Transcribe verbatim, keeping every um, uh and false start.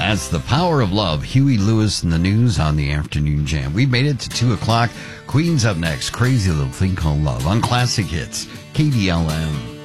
That's The Power of Love. Huey Lewis and the News on the Afternoon Jam. We made it to two o'clock. Queen's up next. Crazy Little Thing Called Love on Classic Hits. K D L M.